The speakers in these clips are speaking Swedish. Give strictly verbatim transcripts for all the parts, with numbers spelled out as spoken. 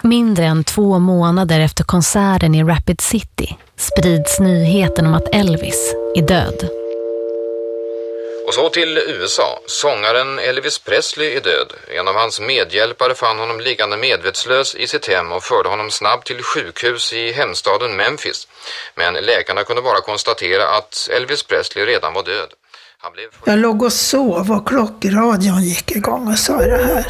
Mindre än två månader efter konserten i Rapid City sprids nyheten om att Elvis är död. Och så till U S A. Sångaren Elvis Presley är död. En av hans medhjälpare fann honom liggande medvetslös i sitt hem och förde honom snabbt till sjukhus i hemstaden Memphis. Men läkarna kunde bara konstatera att Elvis Presley redan var död. Han blev... Jag låg och sov och klockradion gick igång och sa det här.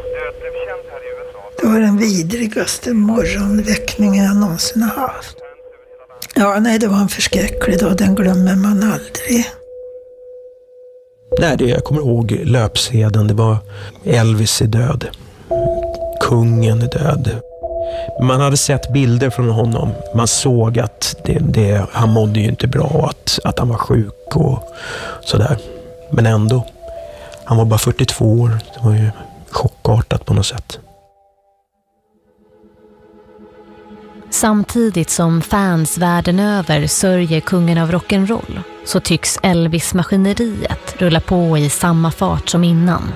Det var den vidrigaste morgonväckningen jag någonsin har haft. Ja, nej, det var en förskräcklig dag. Den glömmer man aldrig. Nej, det jag kommer ihåg löpsedeln. Det var Elvis är död. Kungen är död. Man hade sett bilder från honom. Man såg att det, det, han mådde ju inte bra. Att, att han var sjuk och sådär. Men ändå. Han var bara fyrtiotvå år. Det var ju chockartat på något sätt. Samtidigt som fans världen över sörjer kungen av rock'n'roll så tycks Elvis-maskineriet rulla på i samma fart som innan.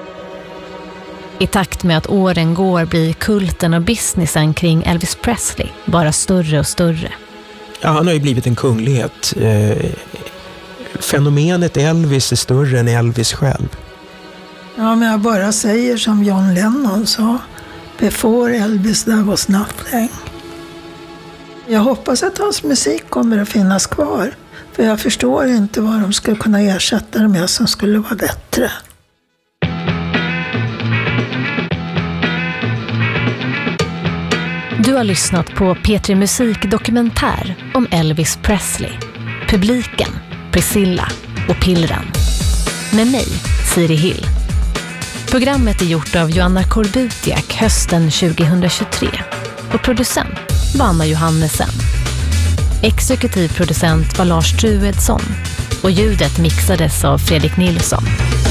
I takt med att åren går blir kulten och businessen kring Elvis Presley bara större och större. Ja, han har ju blivit en kunglighet. Eh, fenomenet Elvis är större än Elvis själv. Ja, men jag bara säger som John Lennon sa. Before Elvis there was nothing. Jag hoppas att hans musik kommer att finnas kvar. För jag förstår inte vad de skulle kunna ersätta det med som skulle vara bättre. Du har lyssnat på P tre Musik dokumentär om Elvis Presley. Publiken, Priscilla och Pillren. Med mig, Siri Hill. Programmet är gjort av Joanna Korbutiak hösten tjugohundratjugotre. Och producent var Anna Johannesen. Exekutiv producent var Lars Truedsson. Och ljudet mixades av Fredrik Nilsson.